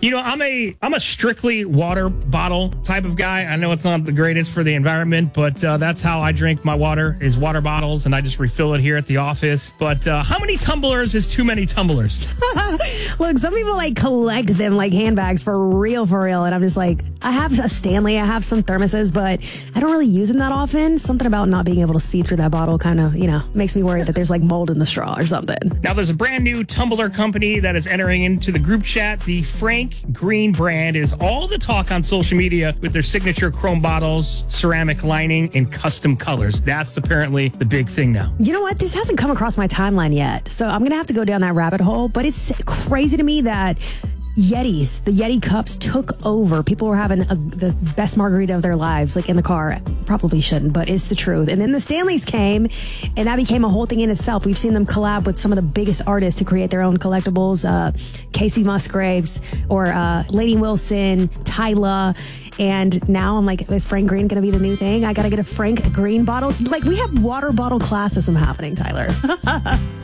I'm a strictly water bottle type of guy. I know it's not the greatest for the environment, but that's how I drink my water, is water bottles, and I just refill it here at the office. But how many tumblers is too many tumblers? Look, some people collect them like handbags for real, and I'm just like, I have a Stanley, I have some thermoses, but I don't really use them that often. Something about not being able to see through that bottle kind of, makes me worry that there's mold in the straw or something. Now, there's a brand new tumbler company that is entering into the group chat. The Frank Green brand is all the talk on social media with their signature chrome bottles, ceramic lining, and custom colors. That's apparently the big thing now. You know what? This hasn't come across my timeline yet, so I'm going to have to go down that rabbit hole, but it's crazy to me that the Yeti cups took over. People were having the best margarita of their lives, in the car. Probably shouldn't, but it's the truth. And then the Stanleys came, and that became a whole thing in itself. We've seen them collab with some of the biggest artists to create their own collectibles. Casey Musgraves or Lady Wilson, Tyla. And now I'm like, is Frank Green going to be the new thing? I got to get a Frank Green bottle. We have water bottle classism happening, Tyler.